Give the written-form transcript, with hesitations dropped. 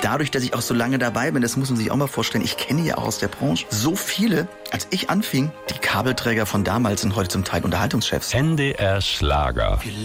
dadurch, dass ich auch so lange dabei bin, das muss man sich auch mal vorstellen, ich kenne ja auch aus der Branche so viele, als ich anfing, die Kabelträger von damals sind heute zum Teil Unterhaltungschefs. NDR Schlager.